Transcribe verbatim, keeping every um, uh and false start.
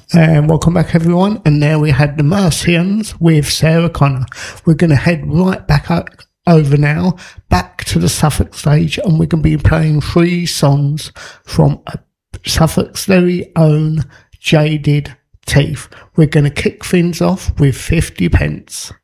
And welcome back, everyone. And now we had the Marcians with Sarah Connor. We're going to head right back up, over now, back to the Suffolk stage, and we're going to be playing three songs from Suffolk's very own Jaded Teeth. We're going to kick things off with fifty pence.